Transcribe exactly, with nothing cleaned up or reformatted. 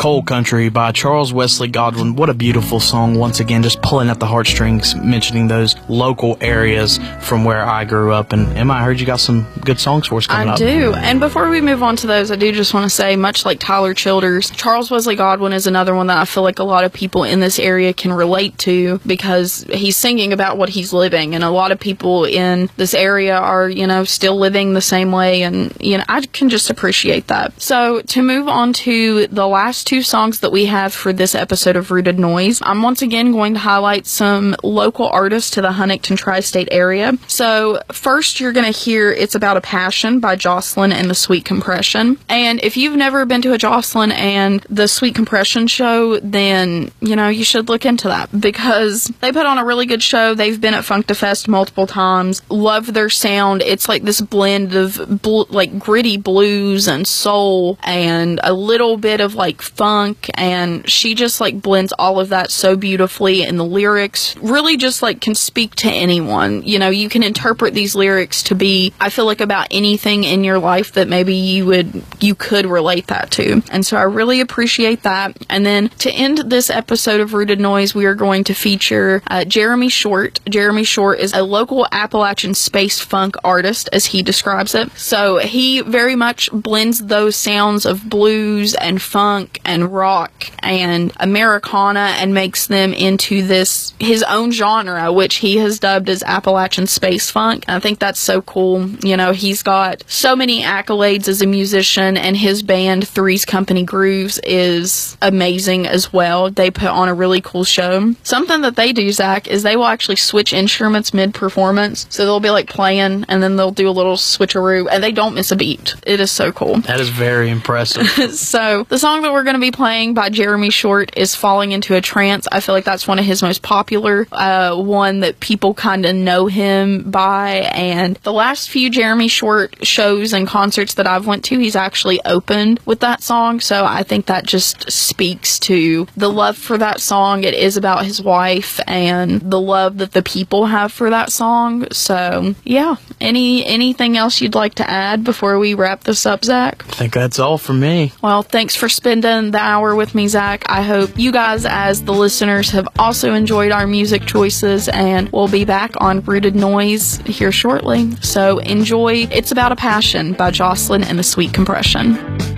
Coal Country by Charles Wesley Godwin. What a beautiful song. Once again, just pulling at the heartstrings, mentioning those local areas from where I grew up. And Emma, I heard you got some good songs for us coming I up. I do. And before we move on to those, I do just want to say, much like Tyler Childers, Charles Wesley Godwin is another one that I feel like a lot of people in this area can relate to, because he's singing about what he's living. And a lot of people in this area are, you know, still living the same way. And, you know, I can just appreciate that. So to move on to the last two songs that we have for this episode of Rooted Noise, I'm once again going to highlight some local artists to the Huntington tri-state area. So first you're going to hear It's About a Passion by Jocelyn and the Sweet Compression. And if you've never been to a Jocelyn and the Sweet Compression show, then, you know, you should look into that, because they put on a really good show. They've been at Funkdafest multiple times. Love their sound. It's like this blend of bl- like gritty blues and soul and a little bit of like funk, and she just like blends all of that so beautifully, and the lyrics really just like can speak to anyone. You know, you can interpret these lyrics to be, I feel like, about anything in your life that maybe you would you could relate that to. And so I really appreciate that. And then to end this episode of Rooted Noise, we are going to feature uh, Jeremy Short. Jeremy Short is a local Appalachian space funk artist, as he describes it. So he very much blends those sounds of blues and funk and rock and Americana and makes them into this, his own genre, which he has dubbed as Appalachian space funk. And I think that's so cool. You know, he's got so many accolades as a musician, and his band Three's Company Grooves is amazing as well. They put on a really cool show. Something that they do, Zach, is they will actually switch instruments mid-performance. So they'll be like playing, and then they'll do a little switcheroo, and they don't miss a beat. It is so cool. That is very impressive. So the song that we're going to be playing by Jeremy Short is Falling Into a Trance. I feel like that's one of his most popular, uh, one that people kind of know him by. And the last few Jeremy Short shows and concerts that I've went to, he's actually opened with that song. So I think that just speaks to the love for that song. It is about his wife and the love that the people have for that song. So yeah, any anything else you'd like to add before we wrap this up, Zach? I think that's all for me. Well, thanks for spending the hour with me, Zach. I hope you guys, as the listeners, have also enjoyed our music choices, and we'll be back on Rooted Noise here shortly. So enjoy It's About a Passion by Jocelyn and the Sweet Compression.